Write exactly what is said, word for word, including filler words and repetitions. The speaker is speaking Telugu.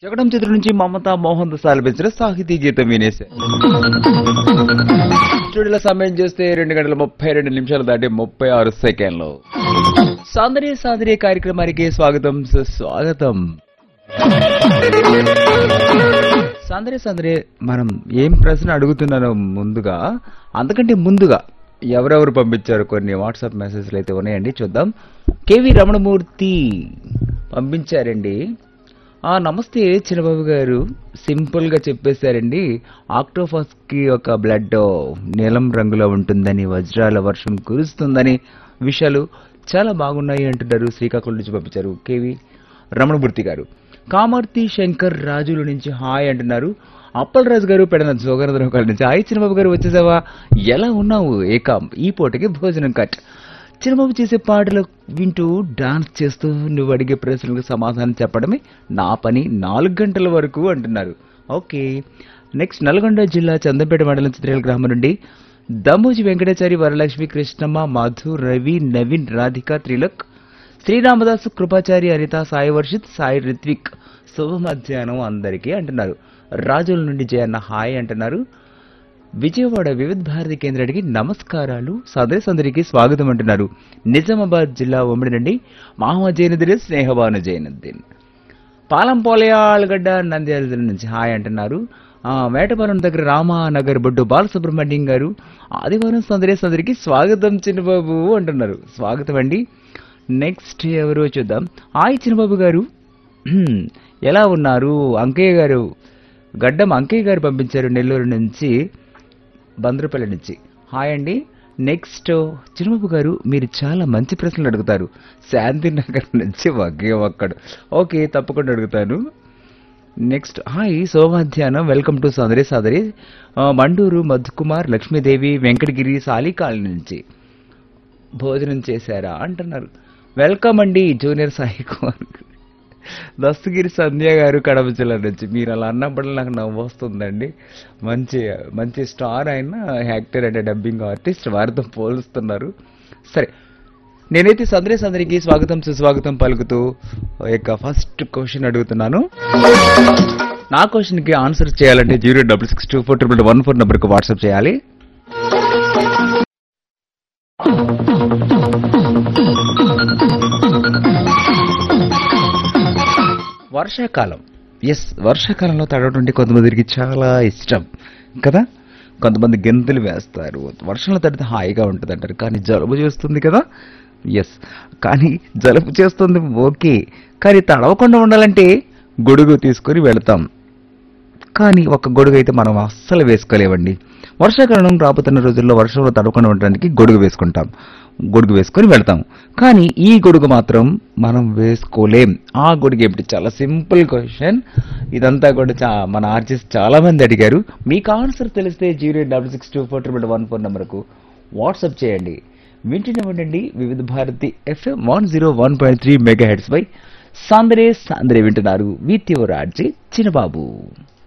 జగడం చిత్రం నుంచి మమతా మోహన్ దాస్ ఆలపించిన సాహితీ గీతం వినేసే స్టూడియోలో సమయం చూస్తే రెండు గంటల ముప్పై రెండు నిమిషాలు దాటి ముప్పై ఆరు సెకండ్లు. సౌందర్య సాందర్య కార్యక్రమానికి స్వాగతం సుస్వాగతం. సౌందర్య సాందర్య మనం ఏం ప్రశ్న అడుగుతున్నానో ముందుగా అంతకంటే ముందుగా ఎవరెవరు పంపించారు కొన్ని వాట్సాప్ మెసేజ్లు అయితే ఉన్నాయండి, చూద్దాం. కేవి రమణమూర్తి పంపించారండి. ఆ నమస్తే చిన్నబాబు గారు, సింపుల్ గా చెప్పేశారండి. ఆక్టోపస్ కి ఒక బ్లడ్ నీలం రంగులో ఉంటుందని, వజ్రాల వర్షం కురుస్తుందని విషయాలు చాలా బాగున్నాయి అంటున్నారు. శ్రీకాకుళం నుంచి పంపించారు కేవి రమణమూర్తి గారు. కామర్తి శంకర్ రాజుల నుంచి హాయ్ అంటున్నారు. అప్పల్ రాజు గారు పెడన జోగనందరావు గారి నుంచి హాయ్ చిన్నబాబు గారు, వచ్చేసావా, ఎలా ఉన్నావు, ఏకాం ఈ పూటకి భోజనం కట్. చిన్నబాబు చేసే పాటలు వింటూ డాన్స్ చేస్తూ నువ్వు అడిగే ప్రశ్నలకు సమాధానం చెప్పడమే నా పని నాలుగు గంటల వరకు అంటున్నారు. ఓకే. నెక్స్ట్ నల్గొండ జిల్లా చందంపేట మండలం చిత్రేల గ్రామం నుండి దమోజి వెంకటాచారి, వరలక్ష్మి, కృష్ణమ్మ, మధు, రవి, నవీన్, రాధిక, త్రిలక్, శ్రీరామదాసు, కృపాచారి, అనిత, సాయి వర్షిత్, సాయి రిత్విక్ శుభ మధ్యాహ్నం అందరికీ అంటున్నారు. రాజుల నుండి జయన్న హాయ్ అంటున్నారు. విజయవాడ వివిధ భారతి కేంద్రానికి నమస్కారాలు, సదరి సందరికి స్వాగతం అంటున్నారు. నిజామాబాద్ జిల్లా ఉమ్మడి నుండి మహమ్మద్ జైనుద్దీన్, స్నేహబాను జైనుద్దీన్. పాలంపోలయాలగడ్డ నంద్యాల జిల్లా నుంచి హాయ్ అంటున్నారు. వేటపాలెం దగ్గర రామానగర్ బొడ్డు బాలసుబ్రహ్మణ్యం గారు ఆదివారం సందరి సందరికి స్వాగతం చిన్నబాబు అంటున్నారు. స్వాగతం అండి. నెక్స్ట్ ఎవరు చూద్దాం. హాయ్ చిన్నబాబు గారు, ఎలా ఉన్నారు? అంకయ్య గారు, గడ్డం అంకయ్య గారు పంపించారు నెల్లూరు నుంచి, బంద్రపల్లి నుంచి హాయ్ అండి. నెక్స్ట్ చిరుబాబు గారు, మీరు చాలా మంచి ప్రశ్నలు అడుగుతారు. శాంతినగర్ నుంచి ఒకే ఒక్కడు. ఓకే, తప్పకుండా అడుగుతాను. Next hi శోభాధ్యానం, welcome to సదరి సదరి. Mandur Madhukumar, Lakshmidevi, Venkatagiri, సాలికాల నుంచి భోజనం చేశారా అంటున్నారు. వెల్కమ్ అండి. జూనియర్ సాయి కుమార్, దస్తగిరి సంధ్య గారు, కడప జిల్లా నుంచి. మీరు అలా అన్నప్పుడు నాకు నవ్వు వస్తుందండి. మంచి మంచి స్టార్ అయిన యాక్టర్ అండ్ డబ్బింగ్ ఆర్టిస్ట్, వారితో పోలుస్తున్నారు. సరే, నేనైతే సందరి సందరికి స్వాగతం సుస్వాగతం పలుకుతూ యొక్క ఫస్ట్ క్వశ్చన్ అడుగుతున్నాను. నా క్వశ్చన్ కి ఆన్సర్ చేయాలంటే zero double six two four triple one four నెంబర్కి వాట్సాప్ చేయాలి. వర్షాకాలం, ఎస్, వర్షాకాలంలో తడవడం అంటే కొంతమందికి చాలా ఇష్టం కదా. కొంతమంది గెంతులు వేస్తారు, వర్షంలో తడితే హాయిగా ఉంటుంది అంటారు. కానీ జలుబు చేస్తుంది కదా. ఎస్, కానీ జలుబు చేస్తుంది ఓకే, కానీ తడవకుండా ఉండాలంటే గొడుగు తీసుకొని వెళతాం. కానీ ఒక గొడుగు అయితే మనం అస్సలు వేసుకోలేవండి. వర్షాకాలం రాబోతున్న రోజుల్లో వర్షంలో తడవకుండా ఉండడానికి గొడుగు వేసుకుంటాం, గొడుగు వేసుకొని వెళ్తాం. కానీ ఈ గొడుగు మాత్రం మనం వేసుకోలేం. ఆ గొడుగు ఏమిటి? చాలా సింపుల్ క్వశ్చన్. ఇదంతా కూడా చా మన ఆర్టిస్ట్ చాలా మంది అడిగారు. మీకు ఆన్సర్ తెలిస్తే zero double six two four triple one four నెంబర్కు వాట్సాప్ చేయండి. వింటూనే ఉండండి వివిధ Bharati FM one zero one point three mega heads పై సాందరే సాందరే వింటున్నారు. With your RJ Chinnababu.